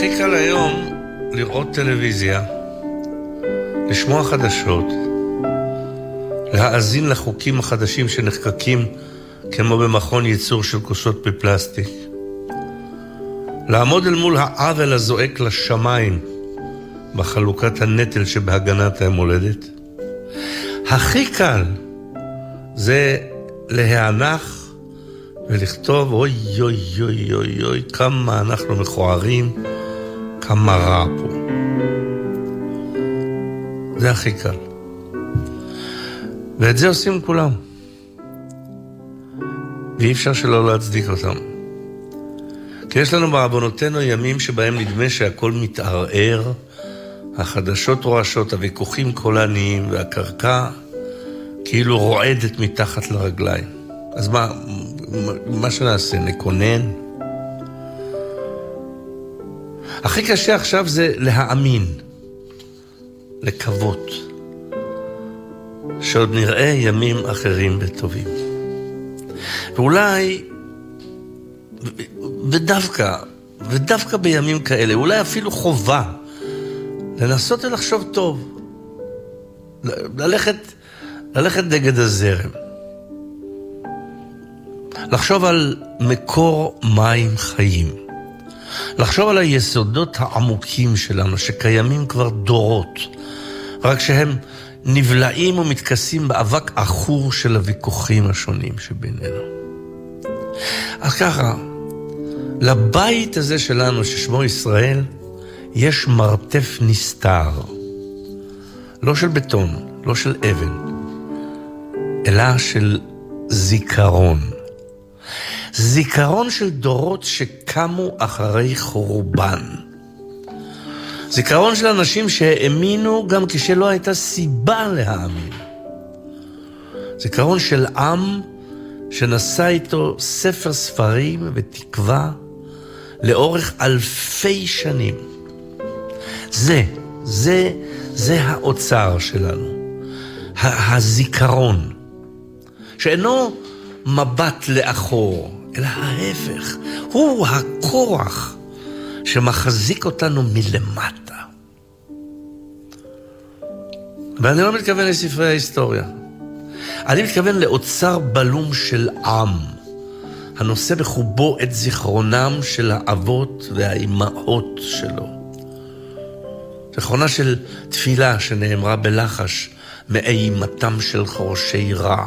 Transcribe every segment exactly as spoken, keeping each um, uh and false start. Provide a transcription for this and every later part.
הכי קל היום לראות טלוויזיה, לשמוע חדשות, להאזין לחוקים החדשים שנחקקים כמו במכון ייצור של כוסות בפלסטיק, לעמוד אל מול העוול הזועק לשמיים בחלוקת הנטל שבהגנת המולדת. הכי קל זה להיענך ולכתוב אוי אוי אוי אוי אוי כמה אנחנו מכוערים, כמה רע פה. זה הכי קל, ואת זה עושים כולם, ואי אפשר שלא להצדיק אותם, כי יש לנו בעוונותינו ימים שבהם נדמה שהכל מתערער, החדשות רועשות, הוויכוחים קולניים, והקרקע כאילו רועדת מתחת לרגליים. אז מה, מה שנעשה? נקונן? הכי קשה עכשיו זה להאמין, לקוות, שעוד נראה ימים אחרים וטובים. ואולי, ודווקא, ודווקא בימים כאלה, אולי אפילו חובה, לנסות ולחשוב טוב, ללכת, ללכת נגד הזרם, לחשוב על מקור מים חיים, לחשוב על היסודות העמוקים שלנו שקיימים כבר דורות, רק שהם נבלעים ומתכסים באבק אחור של הוויכוחים השונים שבינינו. אז ככה, לבית הזה שלנו ששמו ישראל, יש מרתף נסתר, לא של בטון, לא של אבן, אלא של זיכרון. זיכרון של דורות שקמו אחרי חורבן. זיכרון של אנשים שהאמינו גם כשלא הייתה סיבה להאמין. זיכרון של עם שנשא איתו ספר ספרים ותקווה לאורך אלפי שנים. זה, זה, זה האוצר שלנו. הזיכרון, שאינו מבט לאחור, אלא ההפך, הוא הכוח שמחזיק אותנו מלמטה. ואני לא מתכוון לספרי ההיסטוריה. אני מתכוון לאוצר בלום של עם, הנושא בחובו את זיכרונם של האבות והאימהות שלו. זיכרונה של תפילה שנאמרה בלחש מאימתם של חורשי רע.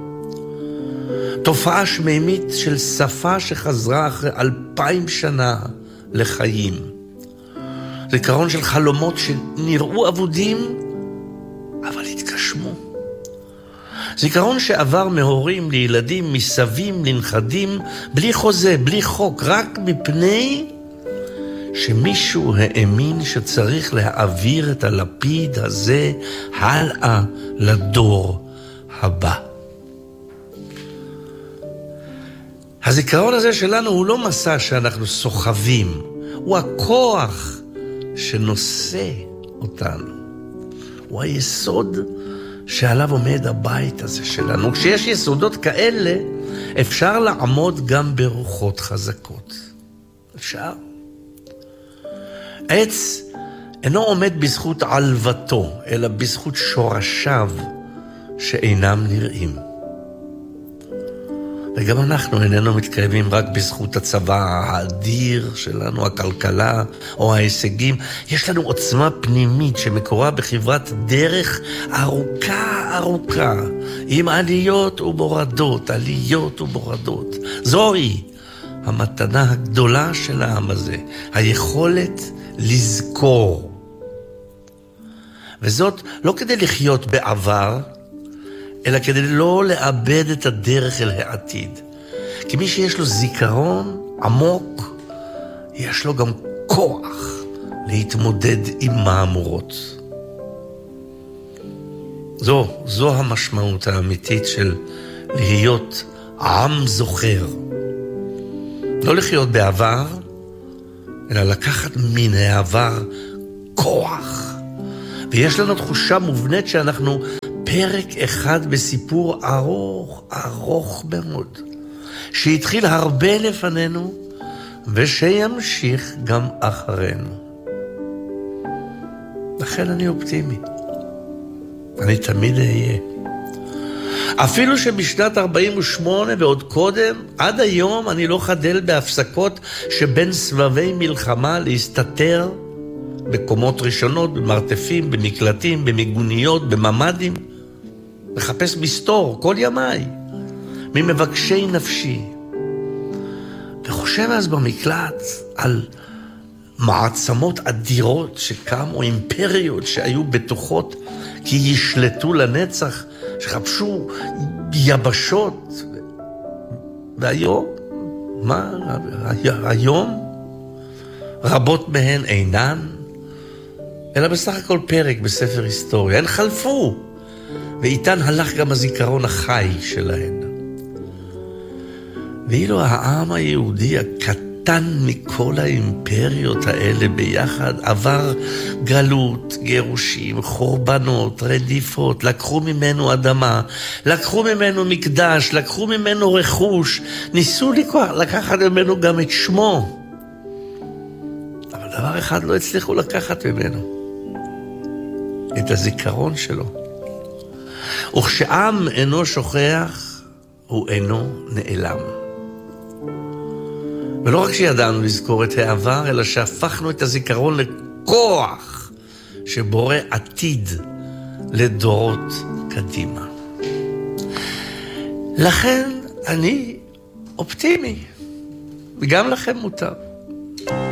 תופעה שמימית של שפה שחזרה אחרי אלפיים שנה לחיים. זיכרון של חלומות שנראו אבודים, אבל התגשמו. זיכרון שעבר מהורים לילדים, מסבים לנכדים, בלי חוזה, בלי חוק, רק מפני שמישהו האמין שצריך להעביר את הלפיד הזה הלאה לדור הבא. הזיכרון הזה שלנו הוא לא מסע שאנחנו סוחבים, הוא הכוח שנושא אותנו. הוא היסוד שעליו עומד הבית הזה שלנו. כשיש יסודות כאלה, אפשר לעמוד גם ברוחות חזקות. אפשר. עץ אינו עומד בזכות עלבתו, אלא בזכות שורשיו שאינם נראים. וגם אנחנו איננו מתקיימים רק בזכות הצבא האדיר שלנו, הכלכלה או ההישגים. יש לנו עוצמה פנימית שמקורה בחברת דרך ארוכה ארוכה, עם עליות ומורדות, עליות ומורדות. זוהי המתנה הגדולה של העם הזה, היכולת לזכור. וזאת לא כדי לחיות בעבר, אלא כדי לא לאבד את הדרך אל העתיד. כי מי שיש לו זיכרון עמוק, יש לו גם כוח להתמודד עם מהמורות. זו, זו המשמעות האמיתית של להיות עם זוכר. לא לחיות בעבר, אלא לקחת מן העבר כוח. ויש לנו תחושה מובנית שאנחנו פרק אחד בסיפור ארוך, ארוך מאוד, שהתחיל הרבה לפנינו, ושימשיך גם אחרינו. לכן אני אופטימי. אני תמיד אהיה. אפילו שבשנת ארבעים ושמונה ועוד קודם, עד היום אני לא חדל בהפסקות שבין סבבי מלחמה להסתתר בקומות ראשונות, במרתפים, במקלטים, במיגוניות, בממדים, לחפש מסתור כל ימיי, ממבקשי נפשי. וחושב אז במקלט על מעצמות אדירות שקמו, אימפריות שהיו בטוחות כי ישלטו לנצח, שחפשו יבשות. והיום, מה? היום רבות מהן אינן, אלא בסך הכל פרק בספר היסטוריה. הן חלפו, ואיתן הלך גם הזיכרון החי שלהן. ואילו העם היהודי הקטן מכל האימפריות האלה ביחד עבר גלות, גירושים, חורבנות, רדיפות, לקחו ממנו אדמה, לקחו ממנו מקדש, לקחו ממנו רכוש, ניסו לקחת ממנו גם את שמו. אבל דבר אחד לא הצליחו לקחת ממנו, את הזיכרון שלו. וכשעם אינו שוכח, הוא אינו נעלם. ולא רק שידענו לזכור את העבר, אלא שהפכנו את הזיכרון לכוח שבורא עתיד לדורות קדימה. לכן אני אופטימי, וגם לכם מוטב.